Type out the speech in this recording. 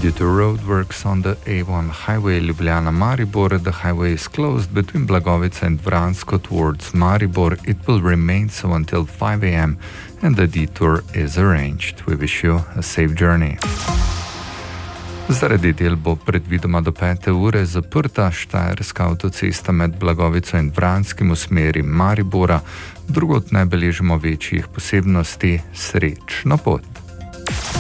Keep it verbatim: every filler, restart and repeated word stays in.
Due to roadworks on the A one highway Ljubljana-Maribor, the highway is closed between Blagovica and Vransko towards Maribor. It will remain so until five a.m. and the detour is arranged. We wish you a safe journey. Zaradi del bo predvidoma do pete ure zaprta štajerska avtocesta med Blagovico in Vranskim v smeri Maribora. Drugod ne beležimo večjih posebnosti. Srečno pot!